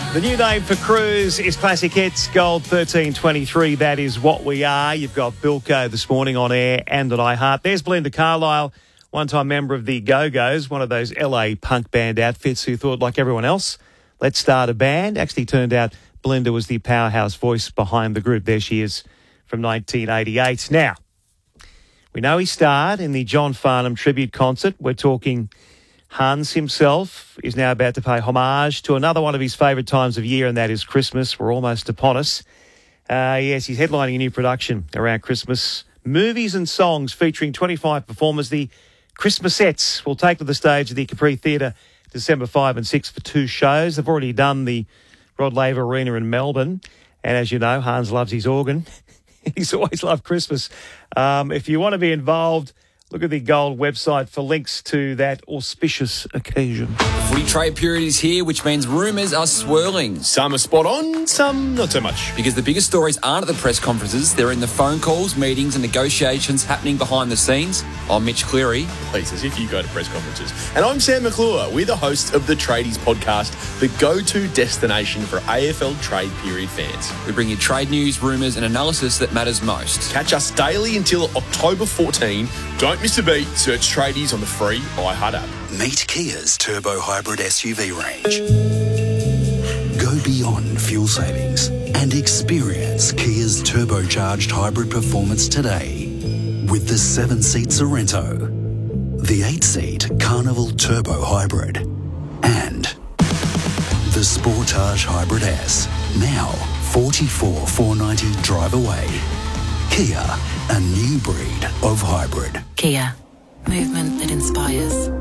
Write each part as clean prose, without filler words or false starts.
The new name for Cruise is Classic Hits Gold 1323. That is what we are. You've got Bilko this morning on air and at iHeart. There's Belinda Carlisle, one-time member of the Go-Go's, one of those LA punk band outfits who thought, like everyone else, let's start a band. Actually turned out Belinda was the powerhouse voice behind the group. There she is from 1988. Now, we know he starred in the John Farnham tribute concert. We're talking Hans himself is now about to pay homage to another one of his favourite times of year, and that is Christmas. We're almost upon us. Yes, he's headlining a new production around Christmas. Movies and songs featuring 25 performers. The Christmasettes will take to the stage at the Capri Theatre December 5 and 6 for 2 shows. They've already done the Rod Laver Arena in Melbourne. And as you know, Hans loves his organ. He's always loved Christmas. If you want to be involved, look at the Gold website for links to that auspicious occasion. Footy trade period is here, which means rumours are swirling. Some are spot on, some not so much. Because the biggest stories aren't at the press conferences, they're in the phone calls, meetings and negotiations happening behind the scenes. I'm Mitch Cleary. Please, as if you go to press conferences. And I'm Sam McClure. We're the hosts of the Tradies podcast, the go-to destination for AFL trade period fans. We bring you trade news, rumours and analysis that matters most. Catch us daily until October 14. Don't miss a beat. Search Tradies on the free iHeart app. Meet Kia's turbo hybrid SUV range. Go beyond fuel savings and experience Kia's turbocharged hybrid performance today with the 7-seat Sorrento, the 8-seat Carnival Turbo Hybrid, and the Sportage Hybrid S. Now 44,490 drive away. Kia, a new breed of hybrid. Kia, movement that inspires.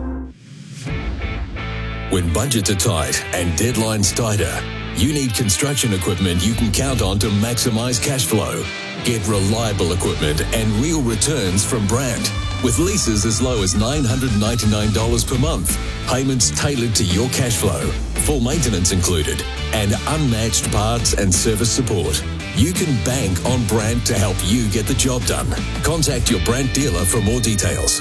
When budgets are tight and deadlines tighter, you need construction equipment you can count on to maximise cash flow. Get reliable equipment and real returns from Brandt. With leases as low as $999 per month, payments tailored to your cash flow, full maintenance included, and unmatched parts and service support. You can bank on Brandt to help you get the job done. Contact your Brandt dealer for more details.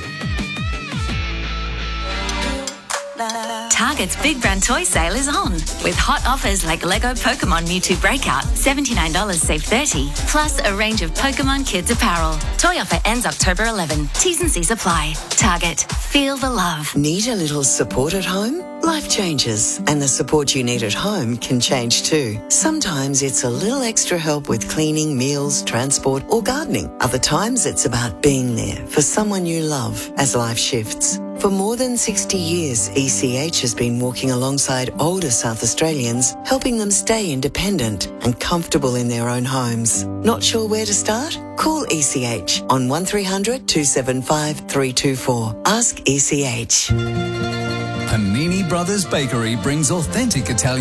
Target's Big Brand Toy Sale is on, with hot offers like Lego Pokemon Mewtwo Breakout, $79 save $30, plus a range of Pokemon Kids apparel. Toy offer ends October 11. T's and C's apply. Target. Feel the love. Need a little support at home? Life changes, and the support you need at home can change too. Sometimes it's a little extra help with cleaning, meals, transport, or gardening. Other times it's about being there for someone you love as life shifts. For more than 60 years, ECH has been walking alongside older South Australians, helping them stay independent and comfortable in their own homes. Not sure where to start? Call ECH on 1300 275 324. Ask ECH. Panini Brothers Bakery brings authentic Italian